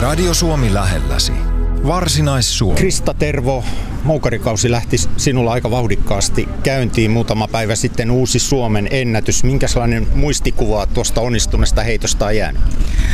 Radio Suomi lähelläsi. Varsinais-Suomi. Krista Tervo, moukarikausi lähti sinulla aika vauhdikkaasti käyntiin muutama päivä sitten uusi Suomen ennätys. Minkälainen muistikuva tuosta onnistuneesta heitosta on jäänyt?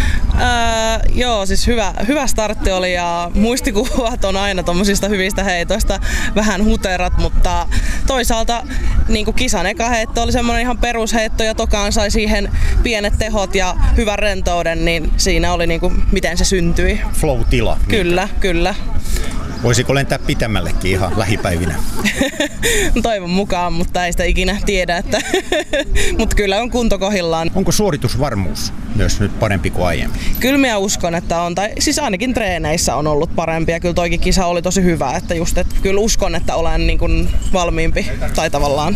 Joo, siis hyvä startti oli ja muistikuvat on aina tommosista hyvistä heitoista vähän huterat, mutta toisaalta niin kisan eka heitto oli semmoinen ihan perusheitto ja tokaan sai siihen pienet tehot ja hyvän rentouden, niin siinä oli niin kuin, miten se syntyi. Flow-tila. Kyllä. Voisiko lentää pitemmällekin ihan lähipäivinä? Toivon mukaan, mutta ei sitä ikinä tiedä. Mutta kyllä on kunto kohdillaan. Onko suoritusvarmuus myös nyt parempi kuin aiemmin? Kyllä minä uskon, että on. Tai siis ainakin treeneissä on ollut parempi. Ja kyllä toikin kisa oli tosi hyvä. Että kyllä uskon, että olen niin kuin valmiimpi. Tai tavallaan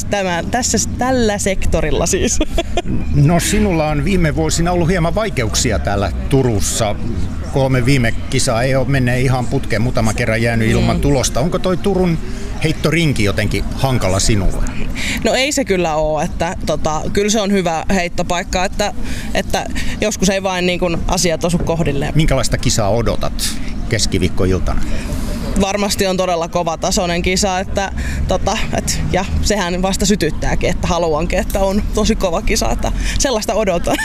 tällä sektorilla siis. No sinulla on viime vuosina ollut hieman vaikeuksia täällä Turussa. 3 viime kisaa ei ole mennyt ihan putkeen, muutama kerran jäänyt ilman tulosta. Onko toi Turun heittorinki jotenkin hankala sinulle? No ei se kyllä ole, että kyllä se on hyvä heittopaikka, että joskus ei vain niin kuin asiat osu kohdilleen. Minkälaista kisaa odotat keskiviikkoiltana? Varmasti on todella kovatasoinen kisa, ja sehän vasta sytyttääkin, että haluankin, että on tosi kova kisa, että sellaista odotan.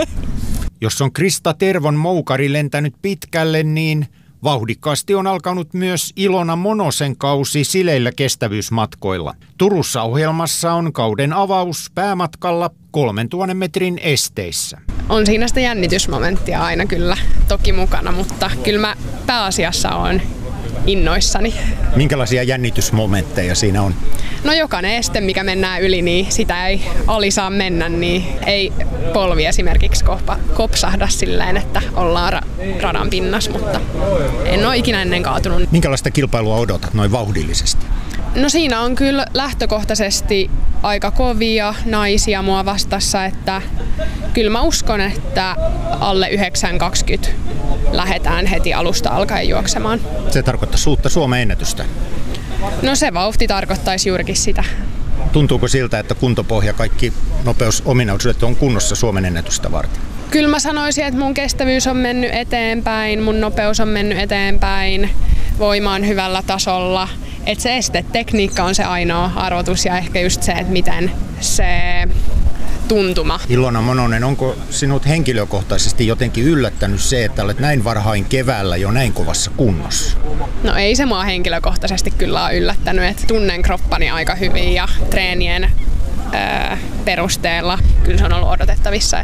Jos on Krista Tervon moukari lentänyt pitkälle, niin vauhdikkaasti on alkanut myös Ilona Monosen kausi sileillä kestävyysmatkoilla. Turussa ohjelmassa on kauden avaus päämatkalla 3000 metrin esteissä. On siinä sitä jännitysmomenttia aina kyllä toki mukana, mutta kyllä mä pääasiassa olen innoissani. Minkälaisia jännitysmomentteja siinä on? No jokainen este, mikä mennään yli, niin sitä ei ali saa mennä, niin ei polvi esimerkiksi kopsahda silleen, että ollaan radan pinnassa, mutta en ole ikinä ennen kaatunut. Minkälaista kilpailua odotat noin vauhdillisesti? No siinä on kyllä lähtökohtaisesti aika kovia naisia mua vastassa, että kyllä mä uskon, että alle 9.20 lähdetään heti alusta alkaen juoksemaan. Se tarkoittaa uutta Suomen ennätystä? No se vauhti tarkoittaisi juurikin sitä. Tuntuuko siltä, että kuntopohja, kaikki nopeusominaisuudet on kunnossa Suomen ennätystä varten? Kyllä mä sanoisin, että mun kestävyys on mennyt eteenpäin, mun nopeus on mennyt eteenpäin, voima on hyvällä tasolla. Että se estetekniikka on se ainoa arvotus ja ehkä just se, että miten se tuntuma. Ilona Mononen, onko sinut henkilökohtaisesti jotenkin yllättänyt se, että olet näin varhain keväällä jo näin kovassa kunnossa? No ei se mua henkilökohtaisesti kyllä ole yllättänyt, että tunnen kroppani aika hyvin ja treenien perusteella kyllä se on ollut odotettavissa,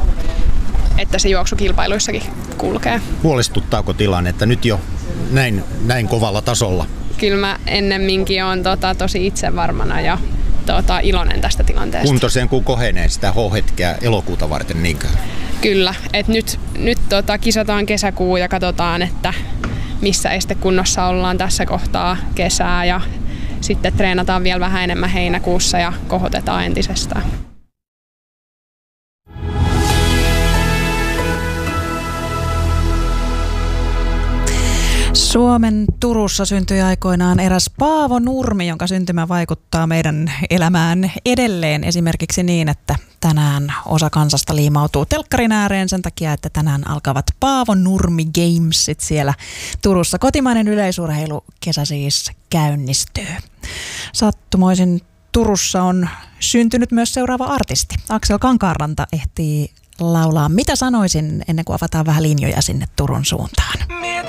että se juoksukilpailuissakin kulkee. Huolestuttaako tilanne, että nyt jo näin kovalla tasolla? Kyllä mä ennemminkin olen tosi itsevarmana ja iloinen tästä tilanteesta. Kunto sen kun kohenee sitä H-hetkeä elokuuta varten niinkö? Kyllä, että nyt kisataan kesäkuu ja katsotaan, että missä estekunnossa ollaan tässä kohtaa kesää ja sitten treenataan vielä vähän enemmän heinäkuussa ja kohotetaan entisestään. Suomen Turussa syntyi aikoinaan eräs Paavo Nurmi, jonka syntymä vaikuttaa meidän elämään edelleen. Esimerkiksi niin, että tänään osa kansasta liimautuu telkkarin ääreen sen takia, että tänään alkavat Paavo Nurmi Gamesit siellä Turussa. Kotimainen yleisurheilukesä siis käynnistyy. Sattumoisin Turussa on syntynyt myös seuraava artisti. Aksel Kankaanranta ehtii laulaa Mitä sanoisin ennen kuin avataan vähän linjoja sinne Turun suuntaan.